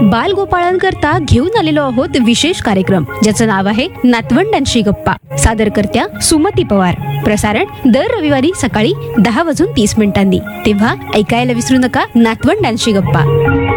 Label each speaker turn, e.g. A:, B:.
A: बालगोपाळांकरता घेऊन आलेलो आहोत विशेष कार्यक्रम, ज्याचं नाव आहे नातवंडांशी गप्पा. सादरकर्त्या सुमती पवार. प्रसारण दर रविवारी सकाळी 10:30 तेव्हा ऐकायला विसरू नका नातवंडांशी गप्पा.